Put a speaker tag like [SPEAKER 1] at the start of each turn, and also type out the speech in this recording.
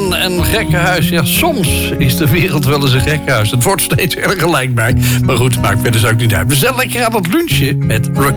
[SPEAKER 1] een gekkenhuis. Ja, soms is de wereld wel eens een gekkenhuis. Het wordt steeds erger, lijkt mij. Maar goed, maakt verder ook niet uit. We zijn lekker aan het lunchen met Roxanne.